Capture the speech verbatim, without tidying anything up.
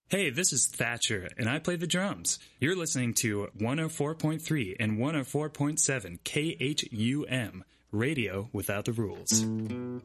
Hey, this is Thatcher, and I play the drums. You're listening to one oh four point three and one oh four point seven K H U M, Radio Without the Rules.